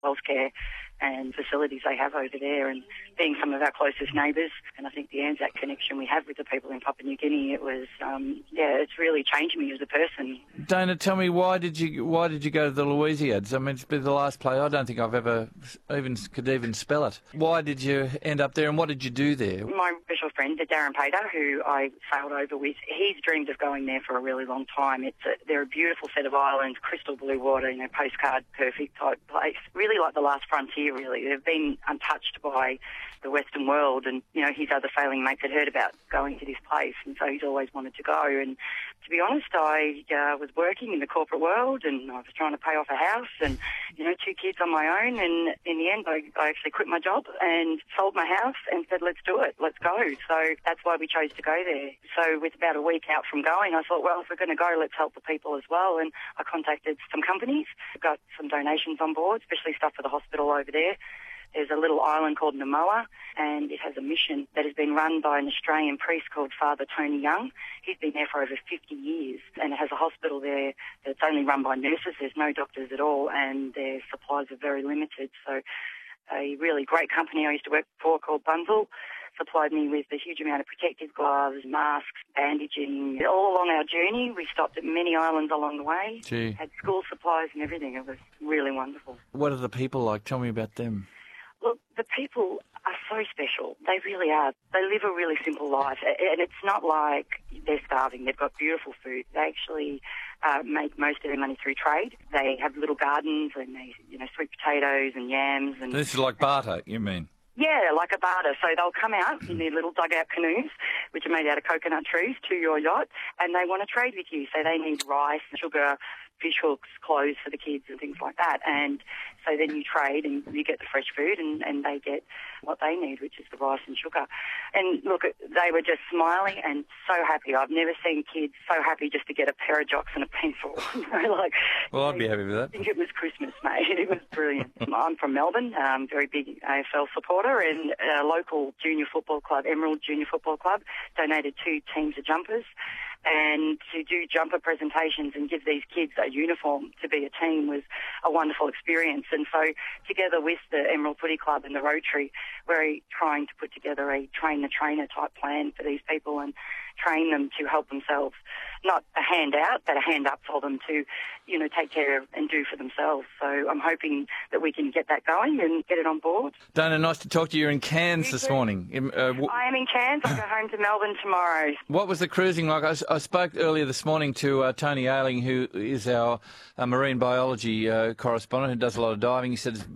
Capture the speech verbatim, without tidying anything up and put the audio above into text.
healthcare and facilities they have over there, and being some of our closest neighbours. And I think the Anzac connection we have with the people in Papua New Guinea, it was, um, yeah, it's really changed me as a person. Dana, tell me, why did you why did you go to the Louisiades? I mean, it's been the last play. I don't think I've ever even could even spell it. Why did you end up there, and what did you do there? My special friend, Darren Pater, who I sailed over with, he's dreamed of going there for a really long time. It's a, they're a beautiful set of islands, crystal blue water, you know, postcard perfect type place. Really like the last frontier, really. They've been untouched by the Western world, and, you know, his other sailing mates had heard about going to this place, and so he's always wanted to go. And to be honest, I uh, was working in the corporate world, and I was trying to pay off a house and, you know, two kids on my own, and in the end I, I actually quit my job and sold my house and said, let's do it, let's go. So that's why we chose to go there. So with about a week out from going, I thought, well, if we're going to go, let's help the people as well. And I contacted some companies, got some donations on board, especially stuff for the hospital over there. There's a little island called Namoa, and it has a mission that has been run by an Australian priest called Father Tony Young. He's been there for over fifty years, and it has a hospital there that's only run by nurses. There's no doctors at all, and their supplies are very limited. So a really great company I used to work for called Bunzel supplied me with a huge amount of protective gloves, masks, bandaging. All along our journey, we stopped at many islands along the way. Gee. Had school supplies and everything. It was really wonderful. What are the people like? Tell me about them. Look, the people are so special. They really are. They live a really simple life, and it's not like they're starving. They've got beautiful food. They actually uh, make most of their money through trade. They have little gardens, and they, you know, sweet potatoes and yams. And this is like barter, you mean? Yeah, like a barter. So they'll come out in their little dugout canoes, which are made out of coconut trees, to your yacht, and they want to trade with you. So they need rice, sugar, fish hooks, clothes for the kids and things like that. And so then you trade and you get the fresh food, and, and they get what they need, which is the rice and sugar. And look, they were just smiling and so happy. I've never seen kids so happy just to get a pair of jocks and a pencil. You know, like, well, I'd be happy with that. I think it was Christmas, mate. It was brilliant. I'm from Melbourne, um, very big A F L supporter, and a local junior football club, Emerald Junior Football Club, donated two teams of jumpers. And to do jumper presentations and give these kids a uniform to be a team was a wonderful experience. And so together with the Emerald Footy Club and the Rotary, we're trying to put together a train-the-trainer type plan for these people and train them to help themselves. Not a handout, but a hand up for them to, you know, take care of and do for themselves. So I'm hoping that we can get that going and get it on board. Dana, nice to talk to you. You're in Cairns You this too. morning. Uh, w- I am in Cairns. I go home to Melbourne tomorrow. What was the cruising like? I, I spoke earlier this morning to uh, Tony Ailing, who is our uh, marine biology uh, correspondent, who does a lot of diving. He said it's